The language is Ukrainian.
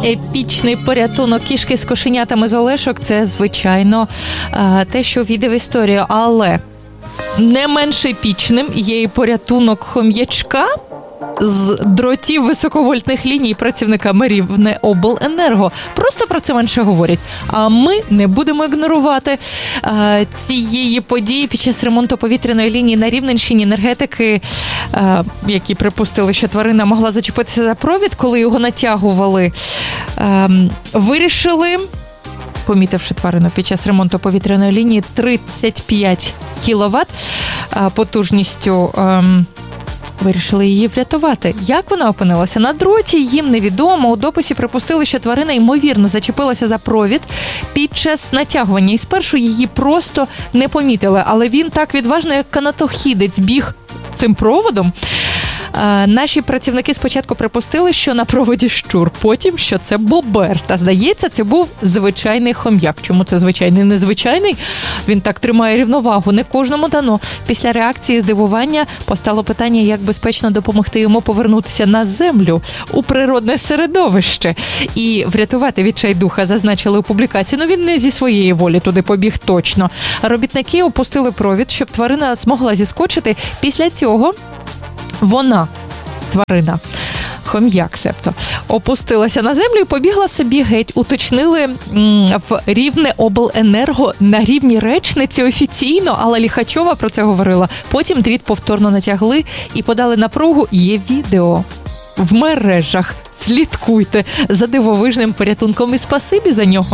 епічний порятунок кішки з кошенятами з Олешок – це, звичайно, те, що війде в історію. Але не менш епічним є і порятунок хом'ячка з дротів високовольтних ліній працівника Рівнеобленерго. Просто про це менше говорять. А ми не будемо ігнорувати цієї події. Під час ремонту повітряної лінії на Рівненщині енергетики, які припустили, що тварина могла зачепитися за провід, коли його натягували, вирішили, помітивши тварину під час ремонту повітряної лінії 35 кВт потужністю, вирішили її врятувати. Як вона опинилася на дроті, їм невідомо. У дописі припустили, що тварина, ймовірно, зачепилася за провід під час натягування. І спершу її просто не помітили. Але він так відважно, як канатохідець, біг цим проводом. Наші працівники спочатку припустили, що на проводі щур, потім, що це бобер. Та, здається, це був звичайний хом'як. Чому це звичайний? Незвичайний? Він так тримає рівновагу. Не кожному дано. Після реакції здивування постало питання, як безпечно допомогти йому повернутися на землю, у природне середовище. І врятувати відчайдуха, зазначили у публікації. Ну, він не зі своєї волі туди побіг точно. Робітники опустили провід, щоб тварина змогла зіскочити. Після цього тварина, хом'як себто, опустилася на землю і побігла собі геть. Уточнили в Рівнеобленерго на рівні речниці офіційно, але Ліхачова про це говорила. Потім дріт повторно натягли і подали напругу. Є відео в мережах. Слідкуйте за дивовижним порятунком і спасибі за нього.